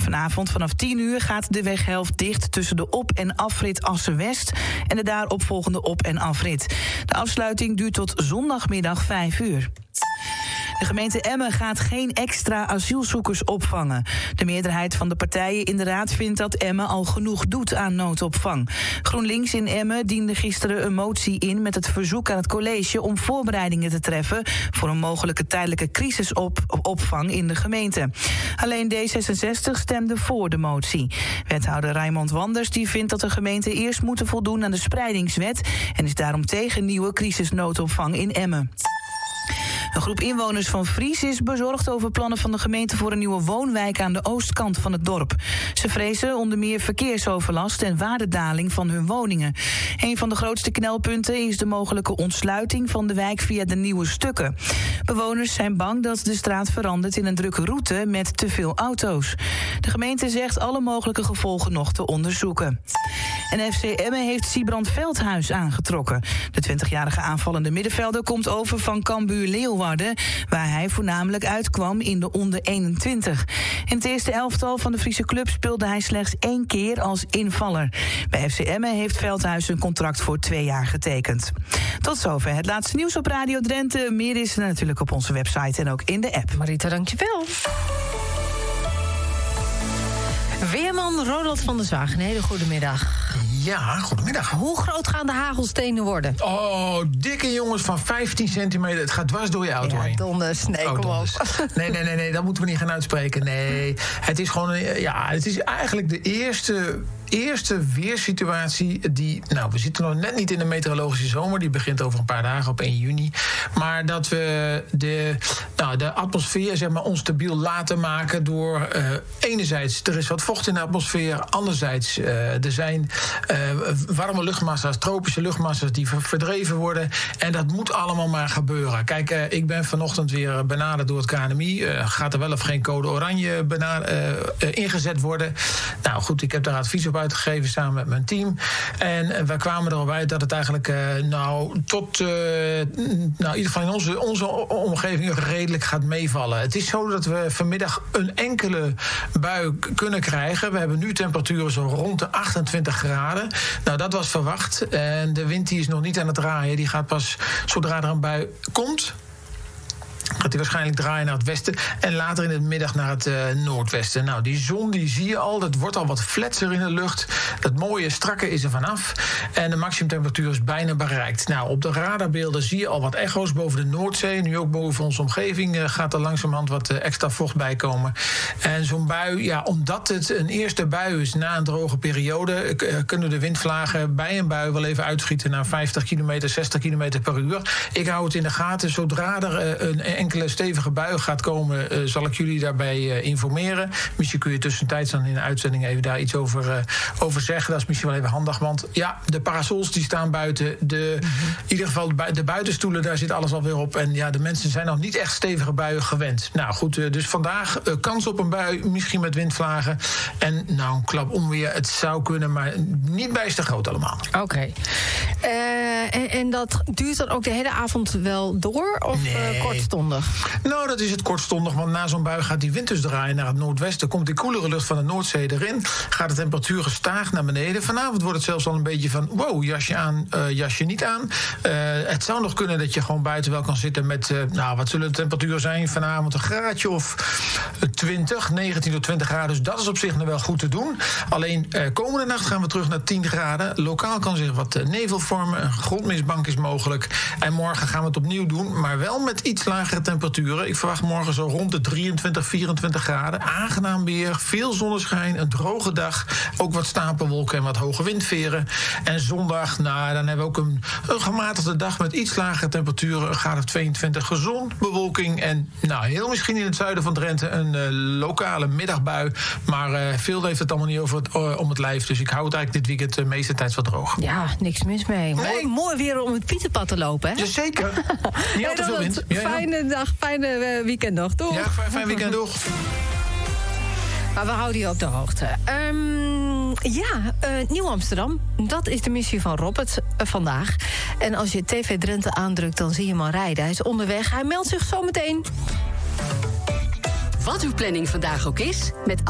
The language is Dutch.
Vanavond vanaf 10:00 gaat de weghelft dicht tussen de op- en afrit Assen-West en de daaropvolgende op- en afrit. De afsluiting duurt tot zondagmiddag 5:00. De gemeente Emmen gaat geen extra asielzoekers opvangen. De meerderheid van de partijen in de raad vindt dat Emmen al genoeg doet aan noodopvang. GroenLinks in Emmen diende gisteren een motie in met het verzoek aan het college om voorbereidingen te treffen voor een mogelijke tijdelijke crisisopvang in de gemeente. Alleen D66 stemde voor de motie. Wethouder Raymond Wanders die vindt dat de gemeenten eerst moeten voldoen aan de spreidingswet en is daarom tegen nieuwe crisisnoodopvang in Emmen. Een groep inwoners van Vries is bezorgd over plannen van de gemeente voor een nieuwe woonwijk aan de oostkant van het dorp. Ze vrezen onder meer verkeersoverlast en waardedaling van hun woningen. Een van de grootste knelpunten is de mogelijke ontsluiting van de wijk via de nieuwe stukken. Bewoners zijn bang dat de straat verandert in een drukke route met te veel auto's. De gemeente zegt alle mogelijke gevolgen nog te onderzoeken. En FC Emmen heeft Siebrand Veldhuis aangetrokken. De 20-jarige aanvallende middenvelder komt over van Cambuur Leeuwarden, waar hij voornamelijk uitkwam in de onder 21. In het eerste elftal van de Friese club speelde hij slechts 1 keer als invaller. Bij FC Emmen heeft Veldhuis een contract voor 2 jaar getekend. Tot zover het laatste nieuws op Radio Drenthe. Meer is er natuurlijk op onze website en ook in de app. Marita, dankjewel. Weerman Ronald van der Zwaag, een hele goede middag. Ja, goedemiddag. Hoe groot gaan de hagelstenen worden? Oh, dikke jongens van 15 centimeter. Het gaat dwars door je auto heen. Donders. Nee, kom op. Nee, dat moeten we niet gaan uitspreken. Nee, het is gewoon... het is eigenlijk de eerste weersituatie die... Nou, we zitten nog net niet in de meteorologische zomer. Die begint over een paar dagen op 1 juni. Maar dat we de atmosfeer zeg maar onstabiel laten maken door... enerzijds, er is wat vocht in de atmosfeer. Anderzijds, er zijn warme luchtmassa's, tropische luchtmassa's... die verdreven worden. En dat moet allemaal maar gebeuren. Kijk, ik ben vanochtend weer benaderd door het KNMI. Gaat er wel of geen code oranje ingezet worden? Nou goed, ik heb daar advies op uitgegeven samen met mijn team. En we kwamen erop uit dat het eigenlijk in ieder geval in onze omgeving redelijk gaat meevallen. Het is zo dat we vanmiddag een enkele bui kunnen krijgen. We hebben nu temperaturen zo rond de 28 graden. Nou, dat was verwacht. En de wind die is nog niet aan het draaien. Die gaat pas zodra er een bui komt... gaat hij waarschijnlijk draaien naar het westen... en later in de middag naar het noordwesten. Nou, die zon die zie je al, dat wordt al wat fletser in de lucht. Dat mooie strakke is er vanaf. En de maximumtemperatuur is bijna bereikt. Nou, op de radarbeelden zie je al wat echo's boven de Noordzee. Nu ook boven onze omgeving gaat er langzamerhand wat extra vocht bij komen. En zo'n bui, ja, omdat het een eerste bui is na een droge periode... kunnen de windvlagen bij een bui wel even uitschieten... naar 50 kilometer, 60 kilometer per uur. Ik hou het in de gaten. Zodra er een enkele stevige bui gaat komen, zal ik jullie daarbij informeren. Misschien kun je tussentijds dan in de uitzending even daar iets over zeggen. Dat is misschien wel even handig, want ja, de parasols die staan buiten. In ieder geval de buitenstoelen, daar zit alles alweer op. En ja, de mensen zijn nog niet echt stevige buien gewend. Nou goed, dus vandaag kans op een bui, misschien met windvlagen. En nou, een klap onweer, het zou kunnen, maar niet bijster groot allemaal. Oké. En dat duurt dan ook de hele avond wel door? Of kortstondig? Nou, dat is het kortstondig, want na zo'n bui gaat die wind dus draaien naar het noordwesten. Komt die koelere lucht van de Noordzee erin. Gaat de temperatuur gestaag naar beneden. Vanavond wordt het zelfs al een beetje van... wow, jasje aan, jasje niet aan. Het zou nog kunnen dat je gewoon buiten wel kan zitten met... wat zullen de temperaturen zijn? Vanavond een graadje of 19 tot 20 graden. Dus dat is op zich nog wel goed te doen. Alleen komende nacht gaan we terug naar 10 graden. Lokaal kan zich wat nevel vormen. Een grondmistbank is mogelijk. En morgen gaan we het opnieuw doen, maar wel met iets lagere temperaturen. Ik verwacht morgen zo rond de 23, 24 graden. Aangenaam weer, veel zonneschijn, een droge dag. Ook wat stapelwolken en wat hoge windveren. En zondag, dan hebben we ook een gematigde dag met iets lagere temperaturen. Een graad of 22, gezond, bewolking. En heel misschien in het zuiden van Drenthe een lokale middagbui. Maar veel heeft het allemaal niet om het lijf. Dus ik hou het eigenlijk dit weekend de meeste tijd wel droog. Ja, niks mis mee. Nee. Mooi weer om het Pieterpad te lopen, hè? Jazeker. Niet al te veel wind. Fijne dag, fijne weekend nog. Doeg. Ja, fijn weekend, doeg. Maar we houden je op de hoogte. Nieuw Amsterdam. Dat is de missie van Robert vandaag. En als je TV Drenthe aandrukt, dan zie je hem al rijden. Hij is onderweg. Hij meldt zich zometeen. Wat uw planning vandaag ook is, met